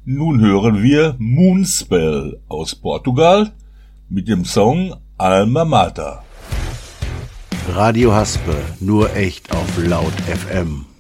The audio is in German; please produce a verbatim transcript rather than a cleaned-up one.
Nun hören wir Moonspell aus Portugal mit dem Song Alma Mater. Radio Haspe, nur echt auf Laut F M.